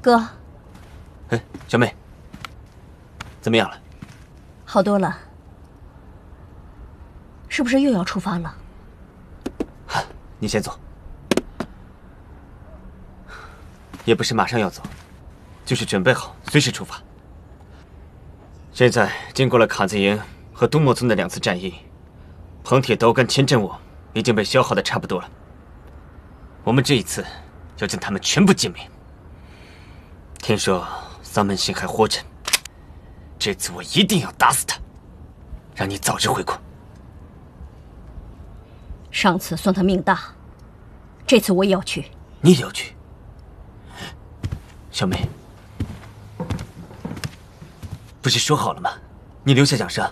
哥， 哎，小妹，怎么样了？ 好多了。是不是又要出发了？ 你先走。也不是马上要走，就是准备好随时出发。现在经过了卡子营和东莫村的2次战役，彭铁斗跟千镇我已经被消耗的差不多了。我们这一次要将他们全部歼灭。听说桑门信还活着，这次我一定要打死他，让你早日回国。 上次算他命大，这次我也要去。 你也要去？小妹，不是说好了吗？你留下养伤。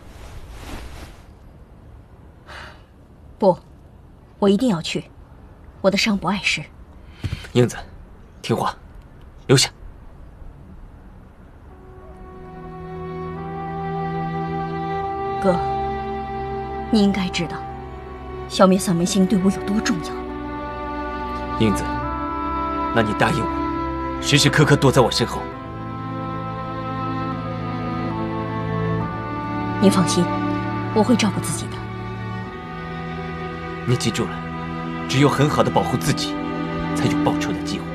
不，我一定要去。我的伤不碍事。 英子，听话，留下。 哥，你应该知道，消灭丧门星对我有多重要。 英子，那你答应我，时时刻刻躲在我身后。 你放心，我会照顾自己的。 你记住了，只有很好的保护自己，才有报仇的机会。